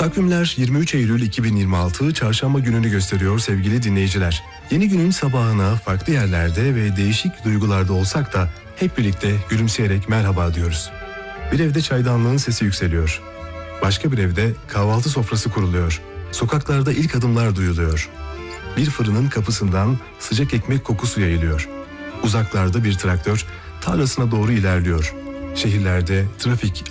Takvimler 23 Eylül 2026 Çarşamba gününü gösteriyor sevgili dinleyiciler. Yeni günün sabahına farklı yerlerde ve değişik duygularda olsak da hep birlikte gülümseyerek merhaba diyoruz. Bir evde çaydanlığın sesi yükseliyor. Başka bir evde kahvaltı sofrası kuruluyor. Sokaklarda ilk adımlar duyuluyor. Bir fırının kapısından sıcak ekmek kokusu yayılıyor. Uzaklarda bir traktör tarlasına doğru ilerliyor. Şehirlerde trafik